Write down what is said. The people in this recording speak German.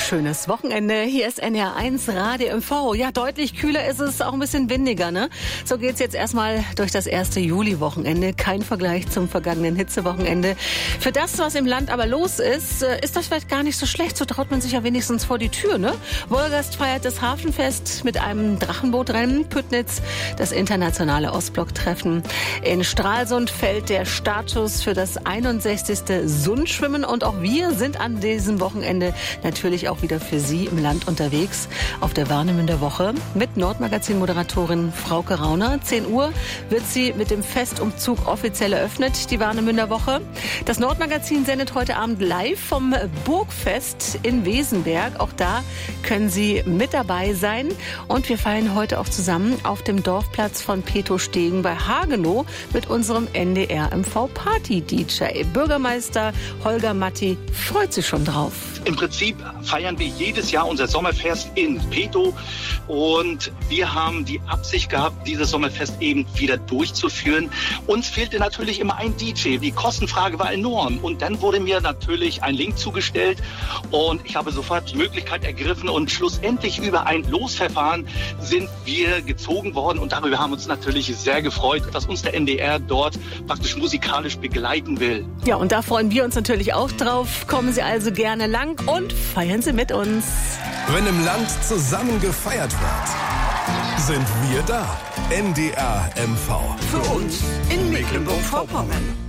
schönes Wochenende. Hier ist NR1 Radio MV. Ja, deutlich kühler ist es, auch ein bisschen windiger, ne? So geht's jetzt erstmal durch das erste Juli-Wochenende. Kein Vergleich zum vergangenen Hitzewochenende. Für das, was im Land aber los ist, ist das vielleicht gar nicht so schlecht. So traut man sich ja wenigstens vor die Tür, ne? Wolgast feiert das Hafenfest mit einem Drachenbootrennen. Püttnitz das internationale Ostblock-Treffen. In Stralsund fällt der Startschuss für das 61. Sundschwimmen. Und auch wir sind an diesem Wochenende natürlich auch wieder für Sie im Land unterwegs auf der Warnemünder Woche mit Nordmagazin-Moderatorin Frauke Rauner. 10 Uhr wird sie mit dem Festumzug offiziell eröffnet, die Warnemünder Woche. Das Nordmagazin sendet heute Abend live vom Burgfest in Wesenberg. Auch da können Sie mit dabei sein. Und wir feiern heute auch zusammen auf dem Dorfplatz von Petostegen bei Hagenow mit unserem NDR MV Party DJ. Bürgermeister Holger Matti freut sich schon drauf. Im Prinzip feiern wir jedes Jahr unser Sommerfest in Peto und wir haben die Absicht gehabt, dieses Sommerfest eben wieder durchzuführen. Uns fehlte natürlich immer ein DJ. Die Kostenfrage war enorm und dann wurde mir natürlich ein Link zugestellt und ich habe sofort die Möglichkeit ergriffen und schlussendlich über ein Losverfahren sind wir gezogen worden und darüber haben wir uns natürlich sehr gefreut, dass uns der NDR dort praktisch musikalisch begleiten will. Ja, und da freuen wir uns natürlich auch drauf. Kommen Sie also gerne lang und feiern Sie mit uns. Wenn im Land zusammen gefeiert wird, sind wir da. NDR MV. Für uns in Mecklenburg-Vorpommern.